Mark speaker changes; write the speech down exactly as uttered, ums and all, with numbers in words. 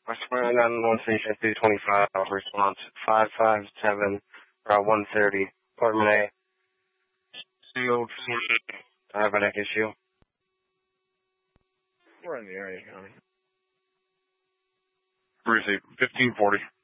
Speaker 1: Westmoreland nine one one Station three twenty-five, response five five seven, Route one thirty, Portman A. Sealed diabetic issue.
Speaker 2: We're in the area, County.
Speaker 3: Receive fifteen forty.